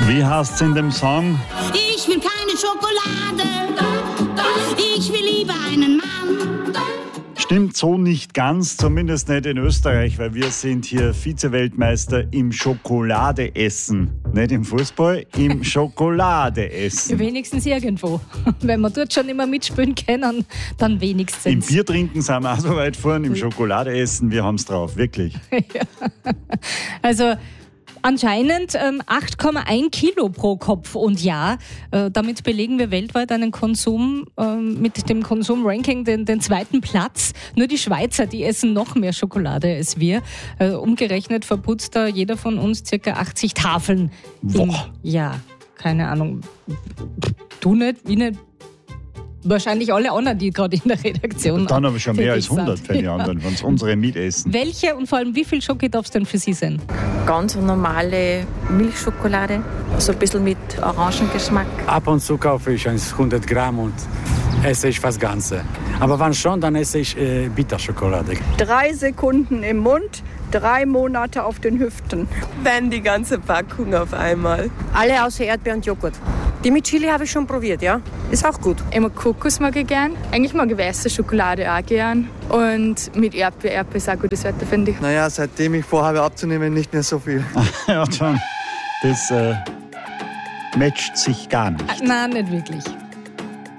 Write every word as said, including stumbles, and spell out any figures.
Wie heißt's in dem Song? Ich will keine Schokolade, ich will lieber einen Mann. Stimmt so nicht ganz, zumindest nicht in Österreich, weil wir sind hier Vize-Weltmeister im Schokoladeessen. Nicht im Fußball, im Schokoladeessen. Wenigstens irgendwo. Wenn wir dort schon immer mitspielen können, dann wenigstens. Im Bier trinken sind wir auch so weit vorn, im Schokoladeessen, wir haben es drauf, wirklich. Ja. Also anscheinend ähm, acht Komma eins Kilo pro Kopf und Jahr. Äh, damit belegen wir weltweit einen Konsum äh, mit dem Konsumranking den, den zweiten Platz. Nur die Schweizer, die essen noch mehr Schokolade als wir. Äh, umgerechnet verputzt da jeder von uns circa achtzig Tafeln im Jahr. Keine Ahnung. Du nicht, ich nicht. Wahrscheinlich alle anderen, die gerade in der Redaktion Dann aber schon mehr als sind. hundert für die anderen, wenn es unsere mitessen. Welche und vor allem wie viel Schoki darf es denn für Sie sein? Ganz normale Milchschokolade, so ein bisschen mit Orangengeschmack. Ab und zu kaufe ich hundert Gramm und esse ich fast Ganze. Aber wann schon, dann esse ich äh, Bitterschokolade. Drei Sekunden im Mund, drei Monate auf den Hüften. Wenn die ganze Packung auf einmal. Alle außer Erdbeer und Joghurt. Die mit Chili habe ich schon probiert, ja. Ist auch gut. Immer Kokos mag ich gern. Eigentlich mag ich weiße Schokolade auch gern. Und mit Erdbeer, Erdbeer ist auch gutes Wetter, finde ich. Naja, seitdem ich vorhabe abzunehmen, nicht mehr so viel. Ja, dann, das äh, matcht sich gar nicht. Nein, nicht wirklich.